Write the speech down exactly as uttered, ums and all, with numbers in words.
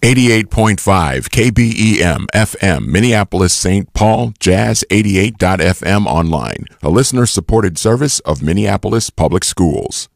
eighty-eight point five K B E M F M, Minneapolis Saint Paul, Jazz eighty-eight dot F M online, a listener-supported service of Minneapolis Public Schools.